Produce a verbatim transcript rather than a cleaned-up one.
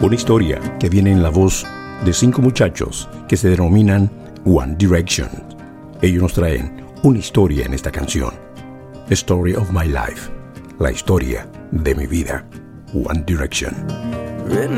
Una historia que viene en la voz de cinco muchachos que se denominan One Direction. Ellos nos traen una historia en esta canción. The Story of My Life. La historia de mi vida. One Direction.